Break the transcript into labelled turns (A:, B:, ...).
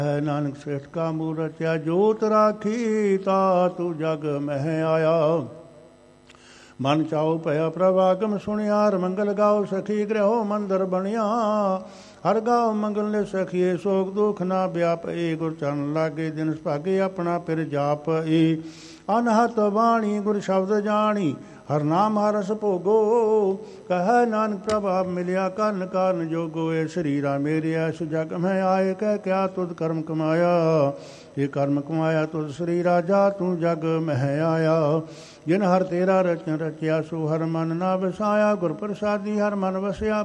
A: ਨਾਨਕ ਸ੍ਰੇਸ਼ਟ ਕਾ ਮੂਲ ਰਚਿਆ ਜੋਤ ਰਾਖੀ ਤਾ ਤੂੰ ਜਗ ਮਹਿ ਆਇਆ। ਮਨ ਚਾਉ ਭਇਆ ਪ੍ਰਭਾਗਮ ਸੁਣਿਆ ਹਰ ਮੰਗਲ ਗਾਓ ਸਖੀ ਗ੍ਰਹਿਓ ਮੰਦਰ ਬਣਿਆ। ਹਰ ਗਾਓ ਮੰਗਲ ਨੇ ਸਖੀਏ ਸੋਗ ਦੁਖ ਨਾ ਵਿਆਪੇ। ਗੁਰ ਚਰਨ ਲਾਗੇ ਦਿਨ ਸੁਭਾਗੇ ਆਪਣਾ ਫਿਰ ਜਾਪੇ। ਅਨਹਤ ਬਾਣੀ ਗੁਰ ਸ਼ਬਦ ਜਾਣੀ ਹਰ ਨਾਮ ਹਰਸ ਭੋਗੋ। ਕਹਿ ਨਾਨਕ ਪ੍ਰਭਾਵ ਮਿਲਿਆ ਕਰਨ ਕਾਰਨ ਜੋਗੋ। ਇਹ ਸਰੀਰਾ ਮੇਰੇ ਐਸ ਜਗ ਮੈਂ ਆਏ ਕਹਿ ਕਿਆ ਤੁਧ ਕਰਮ ਕਮਾਇਆ। ਇਹ ਕਰਮ ਕਮਾਇਆ ਤੁਧ ਸਰੀਰਾ ਜਾ ਤੂੰ ਜਗ ਮਹਿ ਆਇਆ। ਜਿਨ ਹਰ ਤੇਰਾ ਰਚਨ ਰਚਿਆ ਸੋ ਹਰ ਮਨ ਨਾ ਵਸਾਇਆ। ਗੁਰ ਪ੍ਰਸਾਦੀ ਹਰ ਮਨ ਵਸਿਆ